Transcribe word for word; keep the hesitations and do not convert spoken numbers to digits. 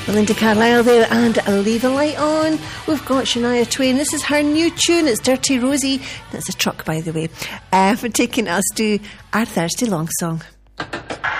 Belinda Carlisle there, and Leave a Light On. We've got Shania Twain. This is her new tune. It's Dirty Rosie. That's a truck, by the way, uh, for taking us to our Thursday Long Song.